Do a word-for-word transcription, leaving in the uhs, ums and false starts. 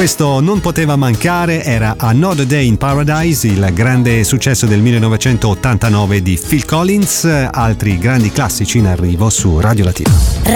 questo non poteva mancare, era Another Day in Paradise, il grande successo del millenovecentottantanove di Phil Collins. Altri grandi classici in arrivo su Radio Latina.